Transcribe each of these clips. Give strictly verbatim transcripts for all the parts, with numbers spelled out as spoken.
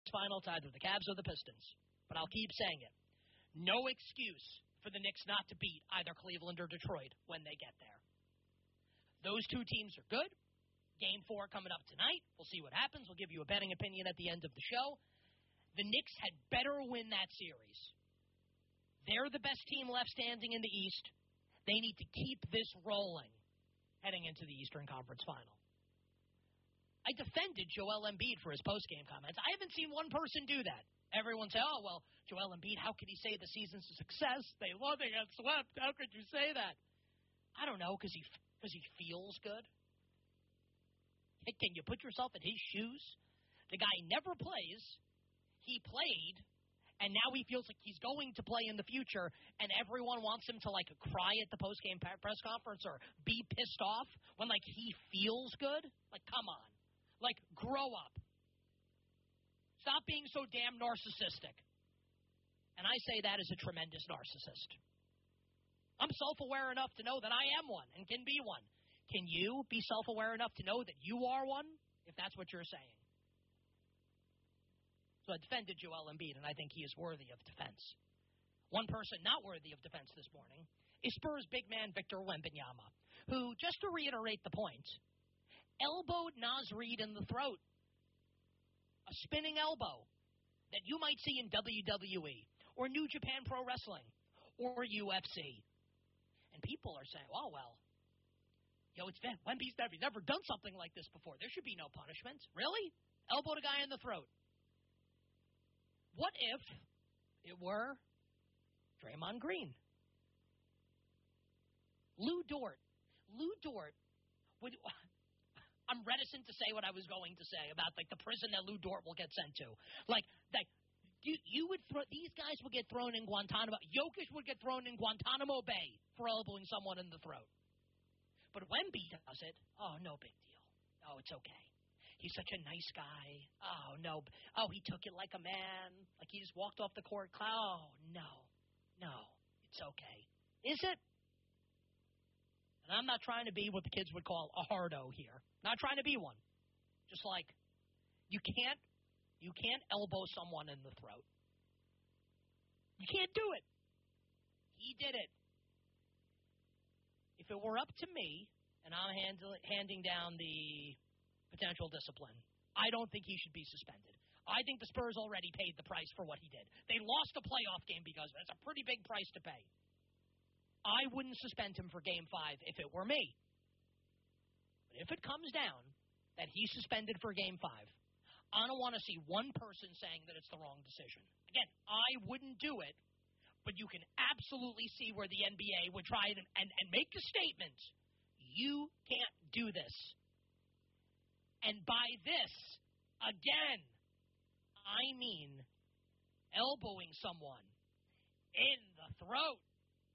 final, it's either the Cavs or the Pistons. But I'll keep saying it. No excuse for the Knicks not to beat either Cleveland or Detroit when they get there. Those two teams are good. Game four coming up tonight. We'll see what happens. We'll give you a betting opinion at the end of the show. The Knicks had better win that series. They're the best team left standing in the East. They need to keep this rolling heading into the Eastern Conference Final. I defended Joel Embiid for his postgame comments. I haven't seen one person do that. Everyone say, oh, well, Joel Embiid, how could he say the season's a success? They love it, got swept. How could you say that? I don't know, because he, because he feels good. Can you put yourself in his shoes? The guy never plays. He played, and now he feels like he's going to play in the future, and everyone wants him to, like, cry at the postgame press conference or be pissed off when, like, he feels good? Like, come on. Like, grow up. Stop being so damn narcissistic. And I say that as a tremendous narcissist. I'm self-aware enough to know that I am one and can be one. Can you be self-aware enough to know that you are one, if that's what you're saying? So I defended Joel Embiid, and I think he is worthy of defense. One person not worthy of defense this morning is Spurs big man Victor Wembanyama, who, just to reiterate the point, elbowed Naz Reid in the throat. A spinning elbow that you might see in W W E or New Japan Pro Wrestling or U F C. And people are saying, oh, well, yo, it's Wemby's never, never done something like this before. There should be no punishment. Really? Elbowed a guy in the throat. What if it were Draymond Green? Lou Dort. Lou Dort would... I'm reticent to say what I was going to say about, like, the prison that Lou Dort will get sent to. Like, like you, you would throw... These guys would get thrown in Guantanamo... Jokic would get thrown in Guantanamo Bay for elbowing someone in the throat. But Wemby does it. Oh, no big deal. Oh, it's okay. He's such a nice guy. Oh, no. Oh, he took it like a man. Like he just walked off the court. Oh, no. No. It's okay. Is it? And I'm not trying to be what the kids would call a hardo here. Not trying to be one. Just like you can't you can't elbow someone in the throat. You can't do it. He did it. If it were up to me, and I'm hand, handing down the potential discipline, I don't think he should be suspended. I think the Spurs already paid the price for what he did. They lost a playoff game because of it. That's a pretty big price to pay. I wouldn't suspend him for Game five if it were me. But if it comes down that he's suspended for Game five, I don't want to see one person saying that it's the wrong decision. Again, I wouldn't do it, but you can absolutely see where the N B A would try and, and, and make a statement. You can't do this. And by this, again, I mean elbowing someone in the throat.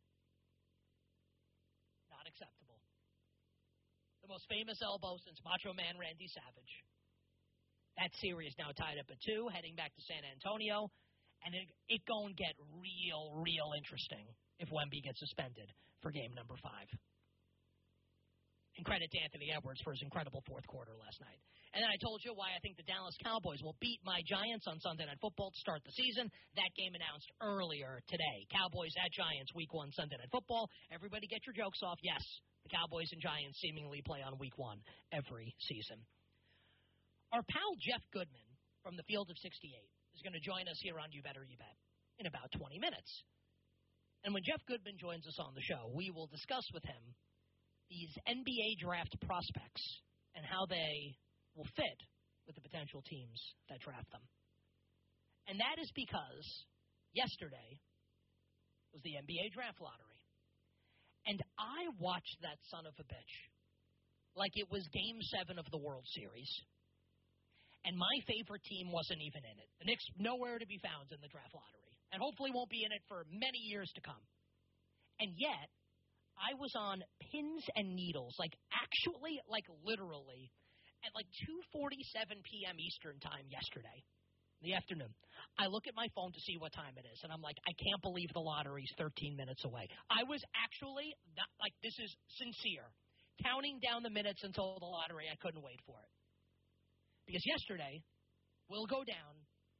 Not acceptable. The most famous elbow since Macho Man Randy Savage. That series now tied up at two, heading back to San Antonio. And it, it going to get real, real interesting if Wemby gets suspended for game number five. And credit to Anthony Edwards for his incredible fourth quarter last night. And then I told you why I think the Dallas Cowboys will beat my Giants on Sunday Night Football to start the season. That game announced earlier today. Cowboys at Giants, week one, Sunday Night Football. Everybody get your jokes off. Yes, the Cowboys and Giants seemingly play on week one every season. Our pal Jeff Goodman from the Field of sixty-eight is going to join us here on You Better You Bet in about twenty minutes. And when Jeff Goodman joins us on the show, we will discuss with him these N B A draft prospects and how they will fit with the potential teams that draft them. And that is because yesterday was the N B A draft lottery. And I watched that son of a bitch like it was Game seven of the World Series. And my favorite team wasn't even in it. The Knicks nowhere to be found in the draft lottery. And hopefully won't be in it for many years to come. And yet, I was on pins and needles, like actually, like literally, at like two forty-seven p.m. Eastern time yesterday, in the afternoon. I look at my phone to see what time it is, and I'm like, I can't believe the lottery's thirteen minutes away. I was actually, not, like, this is sincere, counting down the minutes until the lottery. I couldn't wait for it. Because yesterday will go down